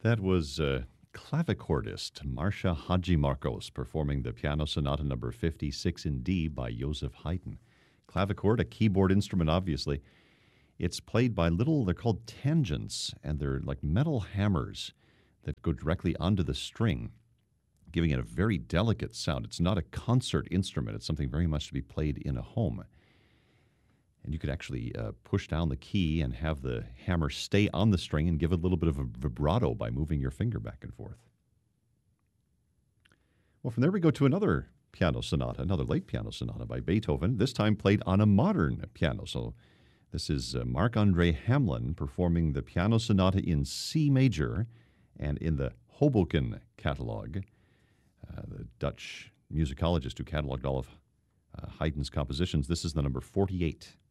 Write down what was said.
That was clavicordist Marcia Hadjimarkos performing the Piano Sonata number 56 in D by Joseph Haydn. Clavichord, a keyboard instrument, obviously. It's played by they're called tangents, and they're like metal hammers that go directly onto the string, giving it a very delicate sound. It's not a concert instrument. It's something very much to be played in a home. And you could actually push down the key and have the hammer stay on the string and give it a little bit of a vibrato by moving your finger back and forth. Well, from there we go to another piano sonata, another late piano sonata by Beethoven, this time played on a modern piano. So this is Marc-André Hamelin performing the piano sonata in C major and in the Hoboken catalog. The Dutch musicologist who cataloged all of Haydn's compositions. This is the number 48.